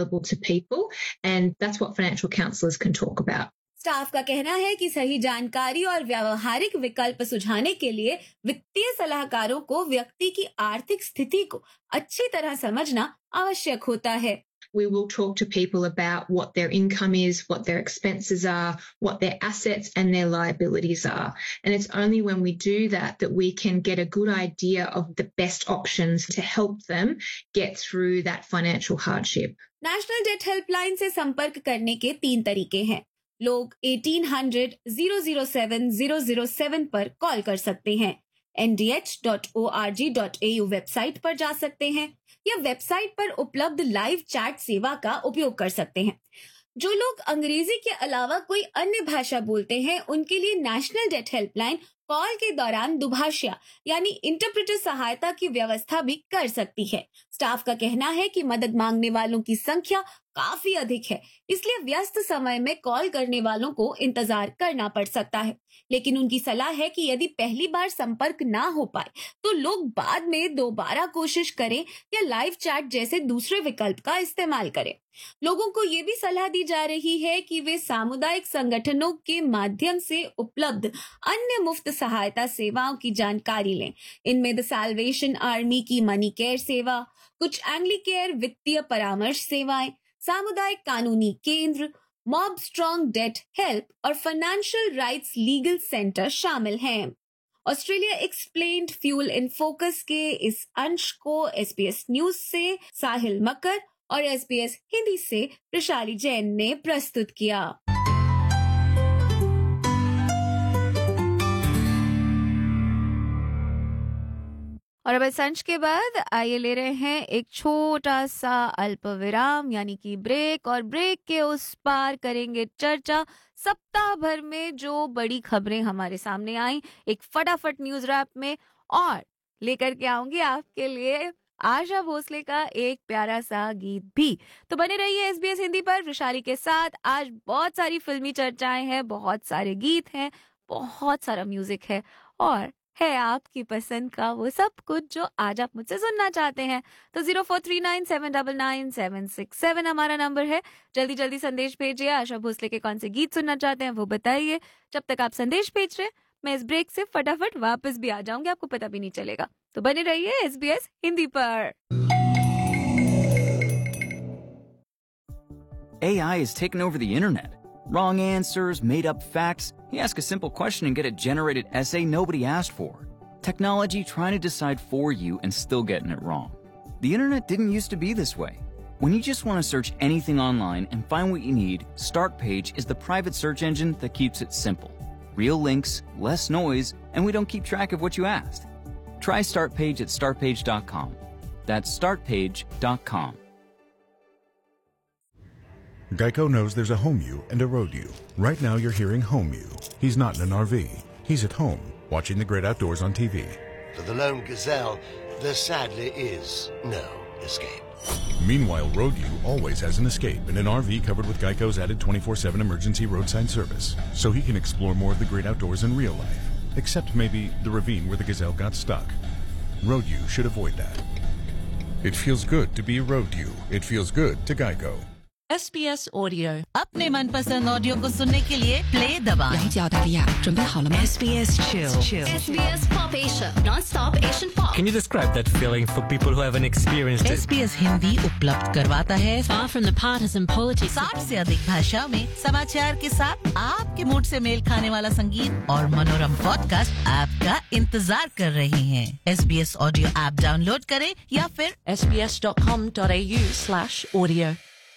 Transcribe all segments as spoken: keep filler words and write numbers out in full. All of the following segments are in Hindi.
available to people, and that's what financial counsellors can talk about. Staff का कहना है कि सही जानकारी और व्यावहारिक विकल्प सुझाने के लिए वित्तीय सलाहकारों को व्यक्ति की आर्थिक स्थिति को अच्छी तरह समझना आवश्यक होता है. We will talk to people about what their income is, what their expenses are, what their assets and their liabilities are. And it's only when we do that that we can get a good idea of the best options to help them get through that financial hardship. National date helpline से संपर्क करने के तीन तरीके हैं. लोग अठारह सौ, zero zero seven, zero zero seven पर कॉल कर सकते हैं. N D H dot O R G dot A you website पर जा सकते हैं या वेबसाइट पर उपलब्ध लाइव चैट सेवा का उपयोग कर सकते हैं. जो लोग अंग्रेजी के अलावा कोई अन्य भाषा बोलते हैं उनके लिए नेशनल डेट हेल्पलाइन कॉल के दौरान दुभाषिया यानी इंटरप्रेटर सहायता की व्यवस्था भी कर सकती है. स्टाफ का कहना है कि मदद मांगने वालों की संख्या काफी अधिक है, इसलिए व्यस्त समय में कॉल करने वालों को इंतजार करना पड़ सकता है. लेकिन उनकी सलाह है कि यदि पहली बार संपर्क ना हो पाए तो लोग बाद में दोबारा कोशिश करें या लाइव चैट जैसे दूसरे विकल्प का इस्तेमाल करें. लोगों को ये भी सलाह दी जा रही है कि वे सामुदायिक संगठनों के माध्यम से उपलब्ध अन्य मुफ्त सहायता सेवाओं की जानकारी लें. इनमें द साल्वेशन आर्मी की मनी केयर सेवा, कुछ एंग्लिकेयर वित्तीय परामर्श सेवाएं, सामुदायिक कानूनी केंद्र, मॉब स्ट्रॉन्ग डेट हेल्प और फाइनेंशियल राइट्स लीगल सेंटर शामिल हैं. Australia explained fuel in focus के इस अंश को एस बी एस न्यूज से साहिल मकर और एस बी एस हिंदी से प्रशाली जैन ने प्रस्तुत किया. और अब इस अंश के बाद आइए ले रहे हैं एक छोटा सा अल्प विराम यानी कि ब्रेक, और ब्रेक के उस पार करेंगे चर्चा सप्ताह भर में जो बड़ी खबरें हमारे सामने आई एक फटाफट न्यूज रैप में, और लेकर के आऊंगी आपके लिए आशा भोसले का एक प्यारा सा गीत भी. तो बने रहिए एस बी एस हिंदी पर वृशाली के साथ. आज बहुत सारी फिल्मी चर्चाएं हैं, बहुत सारे गीत हैं, बहुत सारा म्यूजिक है और है आपकी पसंद का वो सब कुछ जो आज आप मुझसे सुनना चाहते हैं. तो zero four three nine seven double nine seven six seven हमारा नंबर है. जल्दी जल्दी संदेश भेजिए. आशा भोसले के कौन से गीत सुनना चाहते हैं वो बताइए. जब तक आप संदेश भेज रहे मैं इस ब्रेक से फटाफट वापस भी आ जाऊंगी, आपको पता भी नहीं चलेगा. तो बने रहिए एस बी एस हिंदी पर. A I has taken over the internet. Wrong answers, made up facts. You ask a simple question and get a generated essay nobody asked for. Technology trying to decide for you and still getting it wrong. The internet didn't used to be this way. When you just want to search anything online and find what you need, Startpage is the private search engine that keeps it simple. Real links, less noise, and we don't keep track of what you asked. Try Startpage at startpage dot com. That's startpage dot com. Geico knows there's a home you and a road you. Right now you're hearing home you. He's not in an R V. He's at home, watching the great outdoors on T V. For the lone gazelle, there sadly is no escape. Meanwhile, road you always has an escape in an R V covered with Geico's added twenty-four seven emergency roadside service. So he can explore more of the great outdoors in real life. Except maybe the ravine where the gazelle got stuck. Road you should avoid that. It feels good to be road you. It feels good to Geico. S B S audio अपने मनपसंद ऑडियो को सुनने के लिए प्ले दबाएं. 了解澳大利亚，准备好了吗 S B S Chill. S B S Pop Asia, non-stop Asian pop. Can you describe that feeling for people who haven't experienced it? S B S Hindi उपलब्ध करवाता है Far from the partisan politics. साठ से अधिक भाषाओं में समाचार के साथ आपके मूड से मेल खाने वाला संगीत और मनोरम पॉडकास्ट आपका इंतजार कर रहे हैं. S B S audio app download करें या फिर S B S dot com dot A you slash audio.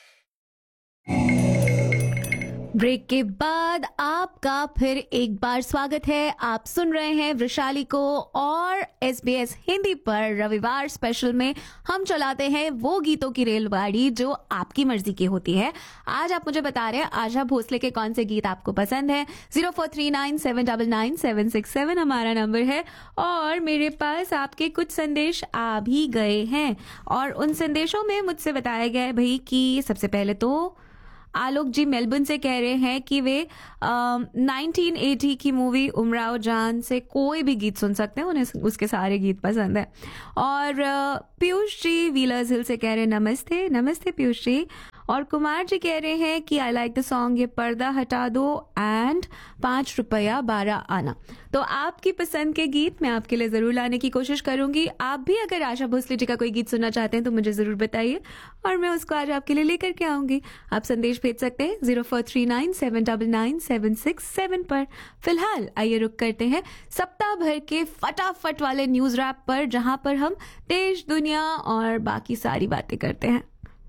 Break के बाद आपका फिर एक बार स्वागत है. आप सुन रहे हैं वृशाली को और एस बी एस हिंदी पर रविवार स्पेशल में हम चलाते हैं वो गीतों की रेलगाड़ी जो आपकी मर्जी की होती है. आज आप मुझे बता रहे हैं आशा भोसले के कौन से गीत आपको पसंद है. Zero four three nine seven double nine seven six seven हमारा नंबर है और मेरे पास आपके कुछ संदेश आ भी गए हैं और उन संदेशों में मुझसे बताया गया है भाई कि सबसे पहले तो आलोक जी मेलबर्न से कह रहे हैं कि वे नाइनटीन एटी की मूवी उमराव जान से कोई भी गीत सुन सकते हैं, उन्हें उसके सारे गीत पसंद है. और पीयूष जी व्हीलर्स हिल से कह रहे हैं नमस्ते. नमस्ते पीयूष जी. और कुमार जी कह रहे हैं कि आई लाइक द सॉन्ग ये पर्दा हटा दो एंड पाँच रुपया बारह आना। तो आपकी पसंद के गीत मैं आपके लिए जरूर लाने की कोशिश करूंगी। आप भी अगर आशा भोसले जी का कोई गीत सुनना चाहते हैं तो मुझे जरूर बताइए और मैं उसको आज आपके लिए लेकर के आऊंगी। आप संदेश भेज सकते हैं zero four three nine seven nine nine seven six seven पर। फिलहाल आइए रुक करते हैं सप्ताह भर के फटाफट वाले न्यूज रैप पर, जहां पर हम देश दुनिया और बाकी सारी बातें करते हैं।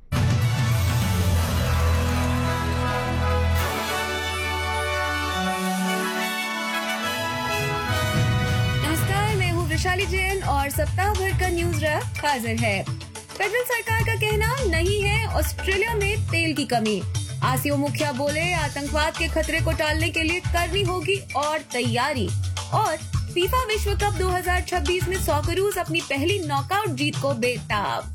वैशाली जैन और सप्ताह भर का न्यूज रैप हाजिर है। फेडरल सरकार का कहना नहीं है ऑस्ट्रेलिया में तेल की कमी। आसियो मुखिया बोले आतंकवाद के खतरे को टालने के लिए करनी होगी और तैयारी। और फीफा विश्व कप दो हज़ार छब्बीस में सॉकरूज अपनी पहली नॉकआउट जीत को बेताब।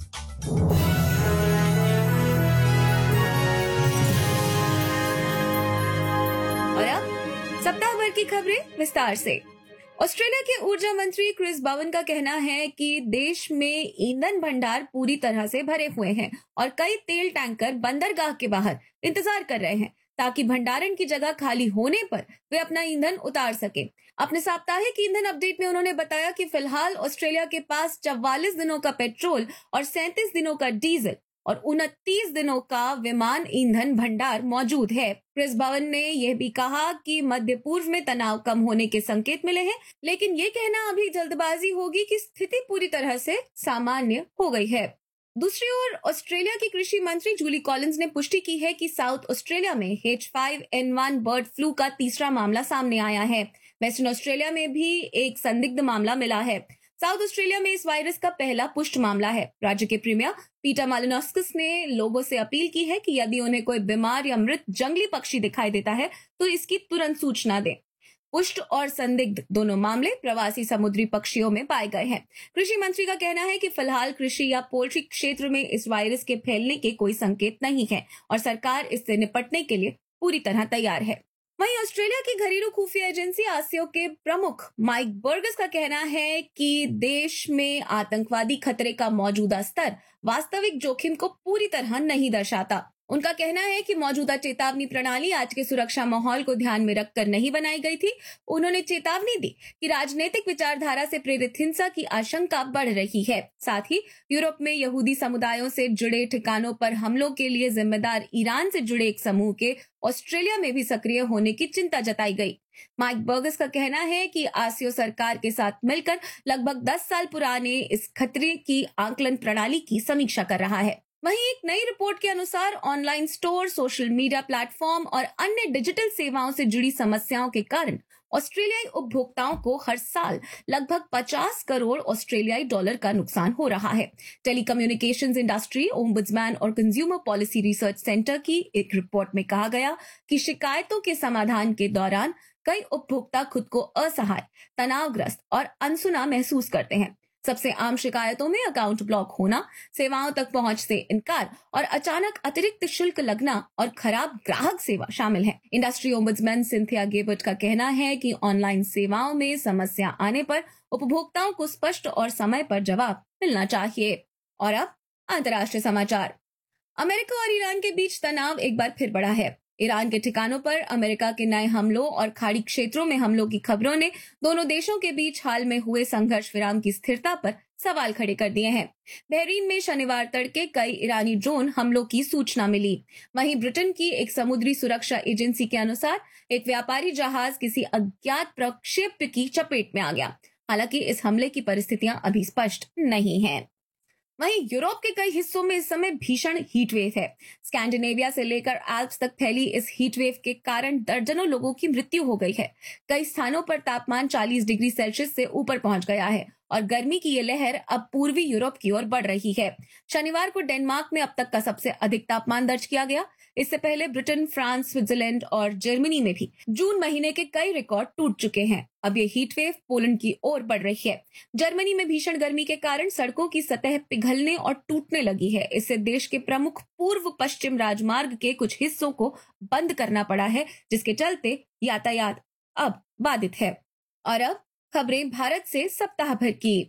और अब सप्ताह भर की खबरें विस्तार से। ऑस्ट्रेलिया के ऊर्जा मंत्री क्रिस बवन का कहना है कि देश में ईंधन भंडार पूरी तरह से भरे हुए हैं और कई तेल टैंकर बंदरगाह के बाहर इंतजार कर रहे हैं ताकि भंडारण की जगह खाली होने पर वे अपना ईंधन उतार सके। अपने साप्ताहिक ईंधन अपडेट में उन्होंने बताया कि फिलहाल ऑस्ट्रेलिया के पास चौवालीस दिनों का पेट्रोल और सैंतीस दिनों का डीजल और उनतीस दिनों का विमान ईंधन भंडार मौजूद है। क्रिस बवन ने यह भी कहा कि मध्य पूर्व में तनाव कम होने के संकेत मिले हैं, लेकिन ये कहना अभी जल्दबाजी होगी कि स्थिति पूरी तरह से सामान्य हो गई है। दूसरी ओर ऑस्ट्रेलिया की कृषि मंत्री जूली कॉलिंस ने पुष्टि की है कि साउथ ऑस्ट्रेलिया में H five N one bird flu का तीसरा मामला सामने आया है। वेस्टर्न ऑस्ट्रेलिया में भी एक संदिग्ध मामला मिला है। साउथ ऑस्ट्रेलिया में इस वायरस का पहला पुष्ट मामला है। राज्य के प्रीमियर पीटर मालिनोस्किस ने लोगों से अपील की है कि यदि उन्हें कोई बीमार या मृत जंगली पक्षी दिखाई देता है तो इसकी तुरंत सूचना दें। पुष्ट और संदिग्ध दोनों मामले प्रवासी समुद्री पक्षियों में पाए गए हैं। कृषि मंत्री का कहना है कि फिलहाल कृषि या पोल्ट्री क्षेत्र में इस वायरस के फैलने के कोई संकेत नहीं है और सरकार इससे निपटने के लिए पूरी तरह तैयार है। वहीं ऑस्ट्रेलिया की घरेलू खुफिया एजेंसी आसियो के प्रमुख माइक बर्गस का कहना है कि देश में आतंकवादी खतरे का मौजूदा स्तर वास्तविक जोखिम को पूरी तरह नहीं दर्शाता। उनका कहना है कि मौजूदा चेतावनी प्रणाली आज के सुरक्षा माहौल को ध्यान में रखकर नहीं बनाई गई थी। उन्होंने चेतावनी दी कि राजनीतिक विचारधारा से प्रेरित हिंसा की आशंका बढ़ रही है। साथ ही यूरोप में यहूदी समुदायों से जुड़े ठिकानों पर हमलों के लिए जिम्मेदार ईरान से जुड़े एक समूह के ऑस्ट्रेलिया में भी सक्रिय होने की चिंता जताई गई। माइक बर्गस का कहना है कि आसियो सरकार के साथ मिलकर लगभग दस साल पुराने इस खतरे की आकलन प्रणाली की समीक्षा कर रहा है। वहीं एक नई रिपोर्ट के अनुसार online store, social media platform और अन्य डिजिटल सेवाओं से जुड़ी समस्याओं के कारण ऑस्ट्रेलियाई उपभोक्ताओं को हर साल लगभग पचास करोड़ ऑस्ट्रेलियाई डॉलर का नुकसान हो रहा है। टेलीकम्युनिकेशंस इंडस्ट्री, ओम्बुड्समैन और कंज्यूमर पॉलिसी रिसर्च सेंटर की एक रिपोर्ट में कहा गया कि शिकायतों के समाधान के दौरान कई उपभोक्ता खुद को असहाय, तनावग्रस्त और अनसुना महसूस करते हैं। सबसे आम शिकायतों में अकाउंट ब्लॉक होना, सेवाओं तक पहुंच से इनकार और अचानक अतिरिक्त शुल्क लगना और खराब ग्राहक सेवा शामिल है। इंडस्ट्री ओम्बुड्समैन सिंथिया गेबर्ट का कहना है कि ऑनलाइन सेवाओं में समस्या आने पर उपभोक्ताओं को स्पष्ट और समय पर जवाब मिलना चाहिए। और अब अंतर्राष्ट्रीय समाचार। अमेरिका और ईरान के बीच तनाव एक बार फिर बढ़ा है। ईरान के ठिकानों पर अमेरिका के नए हमलों और खाड़ी क्षेत्रों में हमलों की खबरों ने दोनों देशों के बीच हाल में हुए संघर्ष विराम की स्थिरता पर सवाल खड़े कर दिए हैं। बहरीन में शनिवार तड़के कई ईरानी ड्रोन हमलों की सूचना मिली। वहीं ब्रिटेन की एक समुद्री सुरक्षा एजेंसी के अनुसार एक व्यापारी जहाज किसी अज्ञात प्रक्षेप्य की चपेट में आ गया। हालांकि इस हमले की परिस्थितियां अभी स्पष्ट नहीं हैं। वहीं यूरोप के कई हिस्सों में इस समय भीषण हीट वेव है। स्कैंडिनेविया से लेकर एल्प्स तक फैली इस हीट वेव के कारण दर्जनों लोगों की मृत्यु हो गई है। कई स्थानों पर तापमान चालीस डिग्री सेल्सियस से ऊपर पहुंच गया है और गर्मी की ये लहर अब पूर्वी यूरोप की ओर बढ़ रही है। शनिवार को डेनमार्क में अब तक का सबसे अधिक तापमान दर्ज किया गया। इससे पहले ब्रिटेन, फ्रांस, स्विट्जरलैंड और जर्मनी में भी जून महीने के कई रिकॉर्ड टूट चुके हैं। अब ये हीट वेव पोलैंड की ओर बढ़ रही है। जर्मनी में भीषण गर्मी के कारण सड़कों की सतह पिघलने और टूटने लगी है। इससे देश के प्रमुख पूर्व पश्चिम राजमार्ग के कुछ हिस्सों को बंद करना पड़ा है, जिसके चलते यातायात अब बाधित है। और अब खबरें भारत से सप्ताह भर की।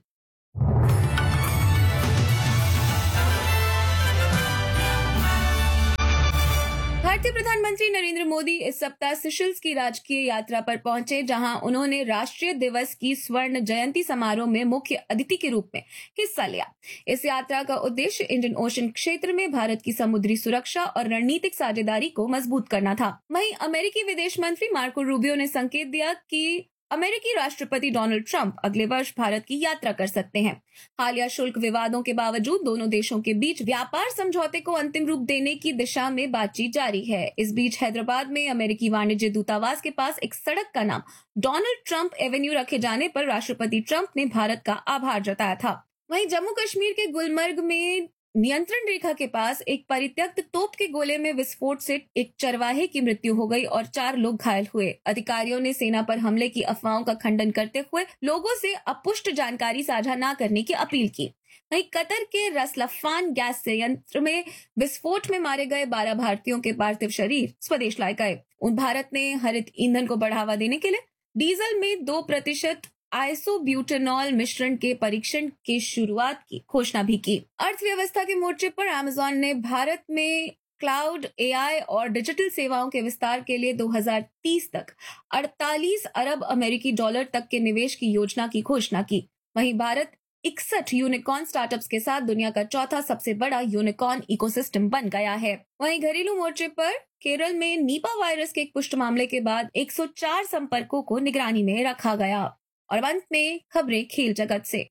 भारतीय प्रधानमंत्री नरेंद्र मोदी इस सप्ताह सिशल्स की राजकीय यात्रा पर पहुंचे, जहां उन्होंने राष्ट्रीय दिवस की स्वर्ण जयंती समारोह में मुख्य अतिथि के रूप में हिस्सा लिया। इस यात्रा का उद्देश्य इंडियन ओशन क्षेत्र में भारत की समुद्री सुरक्षा और रणनीतिक साझेदारी को मजबूत करना था। वहीं अमेरिकी विदेश मंत्री मार्को रूबियो ने संकेत दिया कि अमेरिकी राष्ट्रपति डोनाल्ड ट्रंप अगले वर्ष भारत की यात्रा कर सकते हैं। हालिया शुल्क विवादों के बावजूद दोनों देशों के बीच व्यापार समझौते को अंतिम रूप देने की दिशा में बातचीत जारी है। इस बीच हैदराबाद में अमेरिकी वाणिज्य दूतावास के पास एक सड़क का नाम डोनाल्ड ट्रंप एवेन्यू रखे जाने पर राष्ट्रपति ट्रंप ने भारत का आभार जताया था। वहीं जम्मू कश्मीर के गुलमर्ग में नियंत्रण रेखा के पास एक परित्यक्त तोप के गोले में विस्फोट से एक चरवाहे की मृत्यु हो गई और चार लोग घायल हुए। अधिकारियों ने सेना पर हमले की अफवाहों का खंडन करते हुए लोगों से अपुष्ट जानकारी साझा न करने की अपील की। वहीं कतर के रसलफान गैस संयंत्र में विस्फोट में मारे गए बारह भारतीयों के पार्थिव शरीर स्वदेश लाए गए। उन भारत ने हरित ईंधन को बढ़ावा देने के लिए डीजल में दो प्रतिशत आइसोब्यूटेनॉल मिश्रण के परीक्षण की शुरुआत की घोषणा भी की। अर्थव्यवस्था के मोर्चे पर अमेज़न ने भारत में क्लाउड, एआई और डिजिटल सेवाओं के विस्तार के लिए दो हज़ार तीस तक अड़तालीस अरब अमेरिकी डॉलर तक के निवेश की योजना की घोषणा की। वहीं भारत इकसठ यूनिकॉर्न स्टार्टअप्स के साथ दुनिया का चौथा सबसे बड़ा यूनिकॉर्न इकोसिस्टम बन गया है। वहीं घरेलू मोर्चे पर केरल में नीपा वायरस के एक पुष्ट मामले के बाद एक सौ चार संपर्कों को निगरानी में रखा गया। और अंत में खबरें खेल जगत से।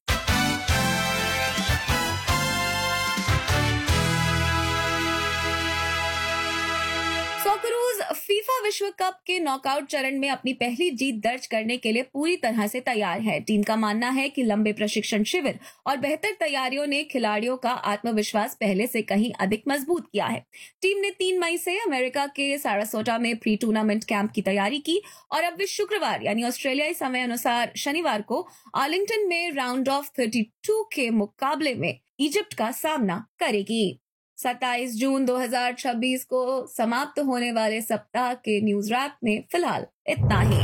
सॉकरूज फीफा विश्व कप के नॉकआउट चरण में अपनी पहली जीत दर्ज करने के लिए पूरी तरह से तैयार है। टीम का मानना है कि लंबे प्रशिक्षण शिविर और बेहतर तैयारियों ने खिलाड़ियों का आत्मविश्वास पहले से कहीं अधिक मजबूत किया है। टीम ने तीन मई से अमेरिका के सारासोटा में प्री टूर्नामेंट कैंप की तैयारी की और अब वे शुक्रवार यानी ऑस्ट्रेलियाई समय अनुसार शनिवार को आर्लिंगटन में राउंड ऑफ बत्तीस के मुकाबले में इजिप्ट का सामना करेगी। सत्ताईस जून दो हज़ार छब्बीस को समाप्त होने वाले सप्ताह के न्यूज रैप में फिलहाल इतना ही।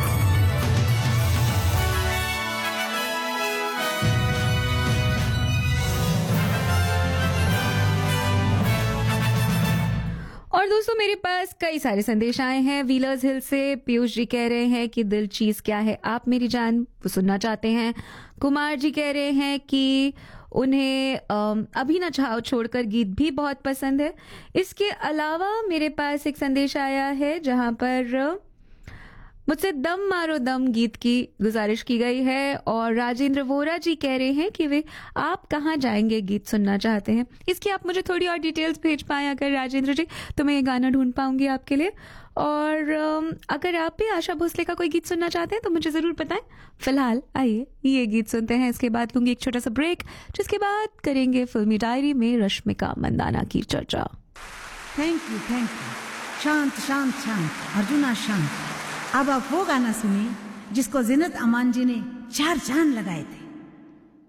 और दोस्तों मेरे पास कई सारे संदेश आए हैं। व्हीलर्स हिल से पीयूष जी कह रहे हैं कि दिल चीज क्या है आप मेरी जान, वो सुनना चाहते हैं। कुमार जी कह रहे हैं कि उन्हें अभी ना छाओ छोड़कर गीत भी बहुत पसंद है। इसके अलावा मेरे पास एक संदेश आया है जहां पर मुझसे दम मारो दम गीत की गुजारिश की गई है और राजेंद्र वोरा जी कह रहे हैं कि वे आप कहाँ जाएंगे गीत सुनना चाहते हैं। इसकी आप मुझे थोड़ी और डिटेल्स भेज पाएं अगर राजेंद्र जी, तो मैं ये गाना ढूंढ पाऊंगी आपके लिए। और अगर आप भी आशा भोसले का कोई गीत सुनना चाहते हैं तो मुझे जरूर बताएं। फिलहाल आइए ये गीत सुनते हैं, इसके बाद लूंगी एक छोटा सा ब्रेक, जिसके बाद करेंगे फिल्मी डायरी में रश्मिका मंदाना की चर्चा। Thank you thank you. शांत शांत शांत अर्जुना शांत। अब आप वो गाना सुनिए जिसको जिनत अमान जी ने चार चांद लगाए थे।